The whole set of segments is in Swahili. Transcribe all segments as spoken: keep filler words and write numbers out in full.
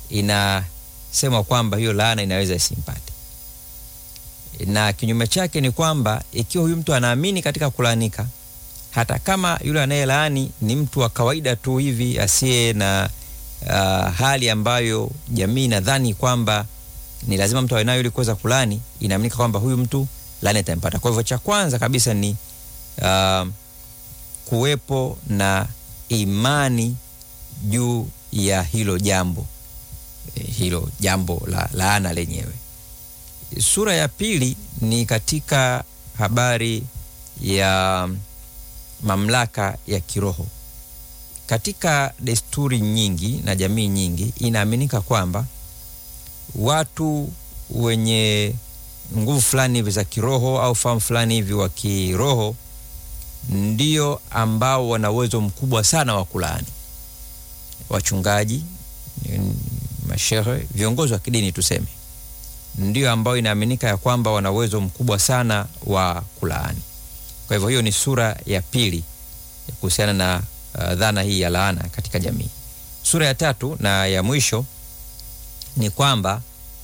inasema kwamba hiyo laana inaweza isimpate. Na kinyume chake ni kwamba ikiwa huyu mtu anaamini katika kulaanika, hata kama yule anayelaani ni mtu wa kawaida tu hivi asiye na uh, hali ambayo jamii nadhani kwamba ni lazima mtu awe nayo ili kuweza kulani, inaaminika kwamba huyu mtu laana itampata. Kwa hivyo cha kwanza kabisa ni uh, kuwepo na imani juu ya hilo jambo, eh, hilo jambo la laana lenyewe. Sura ya pili ni katika habari ya mamlaka ya kiroho. Katika desturi nyingi na jamii nyingi inaaminika kwamba watu wenye nguvu fulani hivi za kiroho au fahamu fulani hivi wa kiroho ndio ambao wana uwezo mkubwa sana wa kulaani. Wachungaji, mashehe, viongozi wa kidini tuseme, ndio ambao inaaminika ya kwamba wana uwezo mkubwa sana wa kulaani. Kwa hivyo hiyo ni sura ya pili kuhusiana na uh, dhana hii ya laana katika jamii. Sura ya tatu na ya mwisho ni kwamba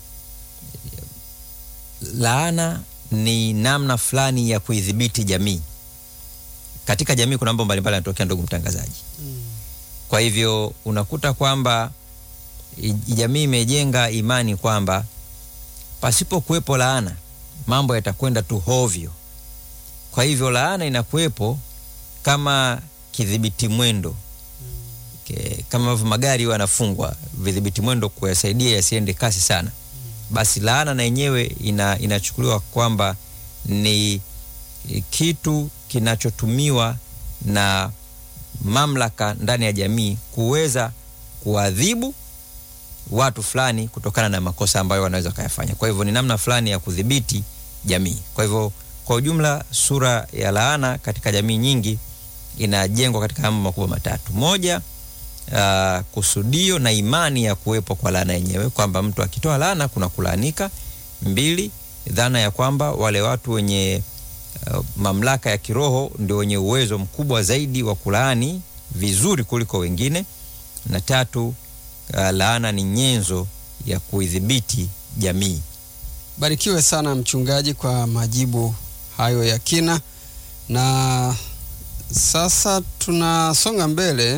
laana ni namna fulani ya kuidhibiti jamii. Katika jamii kuna mambo mbalimbali yanatokea, ndugu mtangazaji. Mm. Kwa hivyo unakuta kwamba jamii imejenga imani kwamba pasipo kuwepo laana mambo yatakwenda tu hovyo. Kwa hivyo laana inakuwepo kama kidhibiti mwendo. Mm. Ke, kama magari yanafungwa vidhibiti mwendo kuyasaidia yasiende kasi sana. Mm. Basi laana na yenyewe ina, inachukuliwa kwamba ni kitu kinachotumiwa na mamlaka ndani ya jamii kuweza kuadhibu watu fulani kutokana na makosa ambayo wanaweza kuyafanya. Kwa hivyo ni namna fulani ya kudhibiti jamii. Kwa hivyo kwa ujumla sura ya laana katika jamii nyingi inajengwa katika mambo makubwa matatu. Moja, uh, kusudio na imani ya kuwepo kwa laana yenyewe, kwamba mtu akitoa laana kuna kulaanika. Mbili, dhana ya kwamba wale watu wenye uh, mamlaka ya kiroho ndio wenye uwezo mkubwa zaidi wa kulaani vizuri kuliko wengine. Na tatu, uh, laana ni nyenzo ya kuidhibiti jamii. Barikiwe sana mchungaji kwa majibu hayo ya kina. Na sasa tunasonga mbele,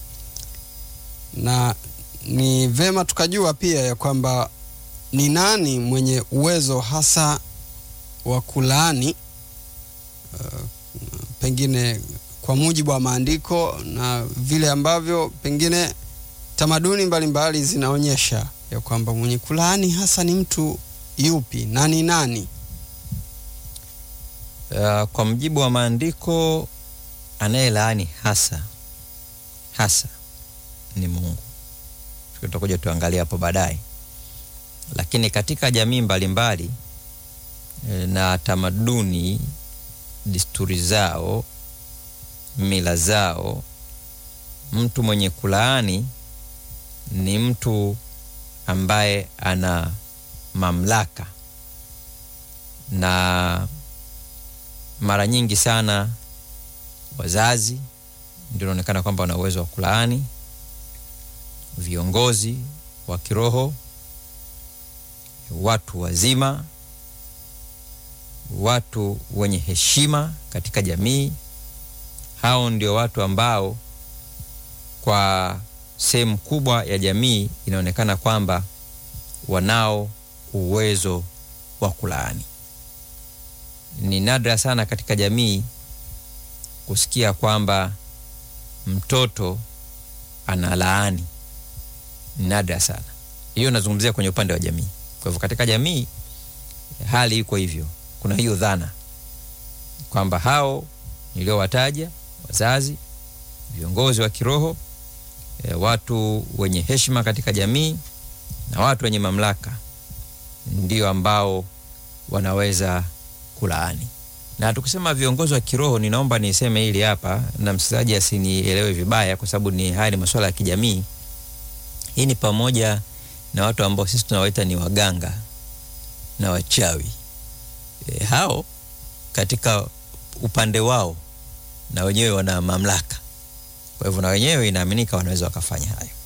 na ni vema tukajua pia ya kwamba ni nani mwenye uwezo hasa wa kulaani, uh, pengine kwa mujibu wa maandiko na vile ambavyo pengine tamaduni mbalimbali zinaonyesha ya kwamba mwenye kulaani hasa ni mtu yupi na ni nani? Uh, kwa mujibu wa maandiko anayelaani hasa hasa ni Mungu. Tutakuja tuangalia hapo baadaye. Lakini katika jamii mbalimbali na tamaduni, desturi zao, mila zao, mtu mwenye kulaani ni mtu ambaye ana mamlaka, na mara nyingi sana wazazi ndio wanaonekana kwamba wana uwezo wa kulaani, viongozi wa kiroho, watu wazima, watu wenye heshima katika jamii. Hao ndio watu ambao kwa sehemu kubwa ya jamii inaonekana kwamba wanao uwezo wa kulaani. Ni nadra sana katika jamii kusikia kwamba mtoto analaani. Ni nadra sana. Hiyo nazungumzia kwenye upande wa jamii. Kwa hivyo katika jamii hali iko hivyo. Kuna hiyo dhana kwamba hao niliowataja, wazazi, viongozi wa kiroho, e, watu wenye heshima katika jamii na watu wenye mamlaka ndio ambao wanaweza kulaani. Na tukisema viongozi wa kiroho, ninaomba niseme hili hapa na msikilizaji asinielewe vibaya, kwa sababu ni haya ni masuala ya kijamii. Hii ni pamoja na watu ambao sisi tunawaita ni waganga na wachawi. E, hao katika upande wao na wenyewe wana mamlaka. Kwa hivyo na wenyewe inaaminika wanaweza wakafanya hayo.